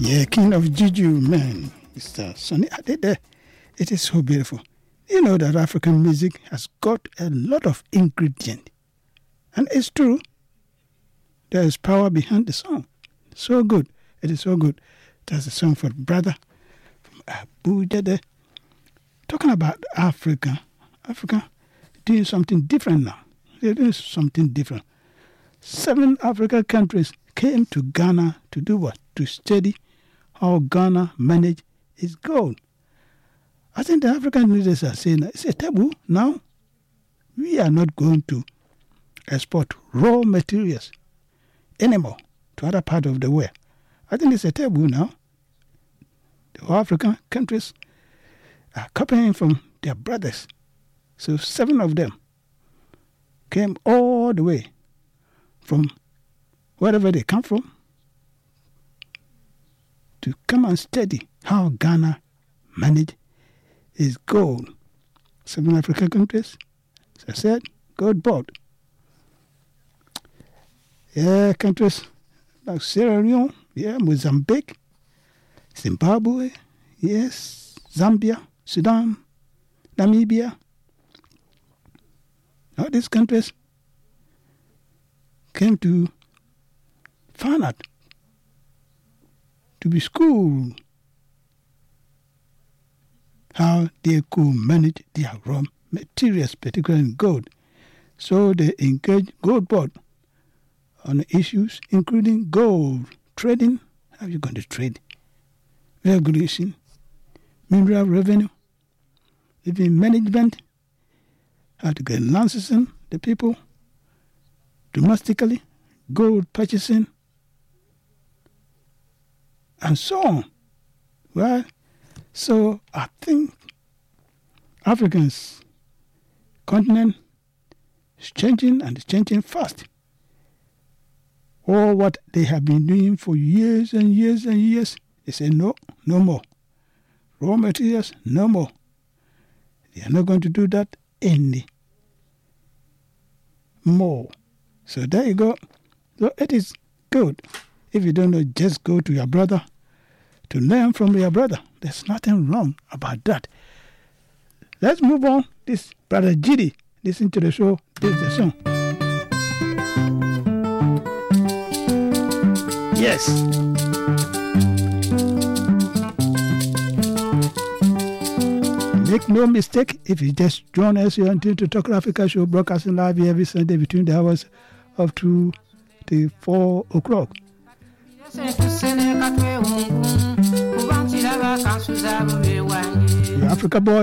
Yeah, King of Juju, man. Mr. Sonny Adede. It is so beautiful. You know that African music has got a lot of ingredient. And it's true. There is power behind the song. So good. It is so good. That's a song for brother from Abuja there. Talking about Africa. Africa doing something different now. They're doing something different. 7 African countries came to Ghana to do what? To study how Ghana manage its gold. I think the African leaders are saying it's a taboo now. We are not going to export raw materials anymore to other parts of the world. I think it's a taboo now. The African countries are copying from their brothers. So 7 of them came all the way from wherever they come from to come and study how Ghana manage its gold. 7 African countries, as I said, gold board. Yeah, countries like Sierra Leone, yeah, Mozambique, Zimbabwe, yes, Zambia, Sudan, Namibia. All these countries came to find out, to be schooled how they could manage their raw materials, particularly gold. So they engaged Gold Board on issues including gold trading. How are you going to trade? Regulation, mineral revenue, even management, how to get licensing the people domestically, gold purchasing, and so on. Well, so I think Africa's continent is changing, and it's changing fast. All what they have been doing for years and years and years, they say no, no more. Raw materials, no more. They are not going to do that any more. So there you go. So it is good. If you don't know, just go to your brother to learn from your brother. There's nothing wrong about that. Let's move on. This Brother Gidi. Listen to the show. This is the song. Yes. Make no mistake, if you just join us here on Tune to Talk Africa show, broadcasting live every Sunday between the hours of 2 to 4 o'clock. Your Africa boy